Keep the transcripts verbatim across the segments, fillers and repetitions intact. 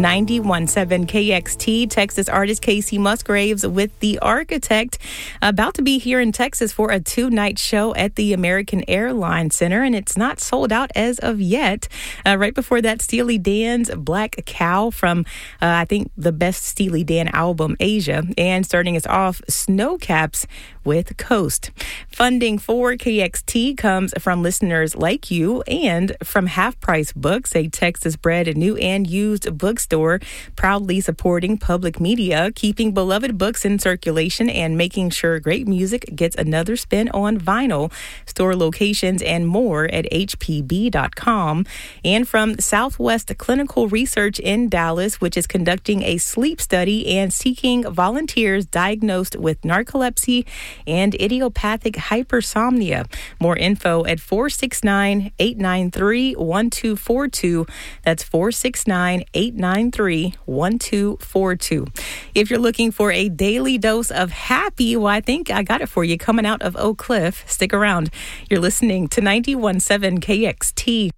ninety-one point seven K X T. Texas artist Casey Musgraves with The Architect, about to be here in Texas for a two-night show at the American Airlines Center, and it's not sold out as of yet. Uh, right before that, Steely Dan's Black Cow from, uh, I think, the best Steely Dan album, Asia. And starting us off, Snowcaps with Coast. Funding for K X T comes from listeners like you and from Half Price Books, a Texas-bred new and used bookstore proudly supporting public media, keeping beloved books in circulation, and making sure great music gets another spin on vinyl. Store locations and more at H P B dot com. And from Southwest Clinical Research in Dallas, which is conducting a sleep study and seeking volunteers diagnosed with narcolepsy and idiopathic hypersomnia. More info at four six nine, eight nine three, one two four two. That's four six nine, eight nine three, one two four two. If you're looking for a daily dose of happy, well, I think I got it for you coming out of Oak Cliff. Stick around. You're listening to ninety-one point seven K X T.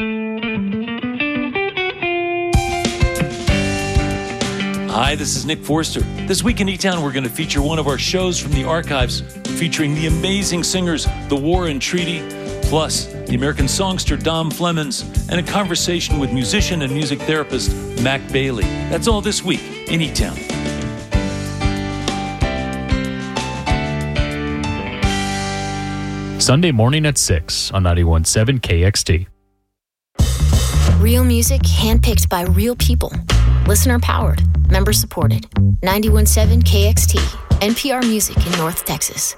Hi, this is Nick Forster. This week in E-Town, we're going to feature one of our shows from the archives featuring the amazing singers The War and Treaty, plus the American songster Dom Flemons, and a conversation with musician and music therapist Mac Bailey. That's all this week in E-Town. Sunday morning at six on ninety-one point seven K X T. Real music handpicked by real people. Listener powered. Member supported. ninety-one point seven K X T. N P R Music in North Texas.